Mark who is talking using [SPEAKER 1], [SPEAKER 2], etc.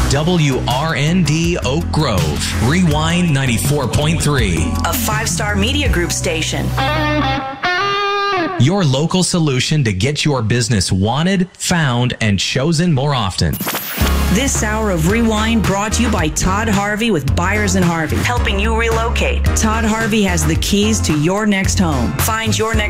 [SPEAKER 1] WRND Oak Grove, Rewind 94.3.
[SPEAKER 2] A 5-star media group station.
[SPEAKER 1] Your local solution to get your business wanted, found, and chosen more often.
[SPEAKER 2] This hour of Rewind brought to you by Todd Harvey with Byers and Harvey, helping you relocate. Todd Harvey has the keys to your next home. Find your next